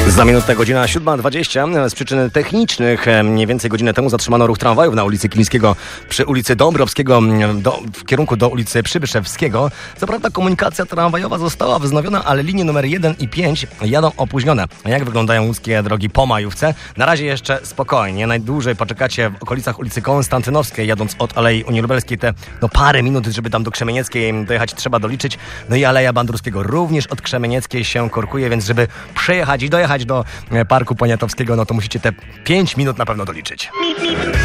Za minutę godzina 7:20. Z przyczyn technicznych mniej więcej godzinę temu zatrzymano ruch tramwajów na ulicy Kilińskiego przy ulicy Dąbrowskiego w kierunku do ulicy Przybyszewskiego. Co prawda komunikacja tramwajowa została wznowiona, ale linie numer 1 i 5 jadą opóźnione. A jak wyglądają łódzkie drogi po majówce? Na razie jeszcze spokojnie. Najdłużej poczekacie w okolicach ulicy Konstantynowskiej, jadąc od Alei Unii Lubelskiej. Te parę minut, żeby tam do Krzemienieckiej dojechać, trzeba doliczyć. No i Aleja Bandurskiego również od Krzemienieckiej się korkuje, więc żeby przejechać i dojechać do Parku Poniatowskiego, no to musicie te 5 minut na pewno doliczyć.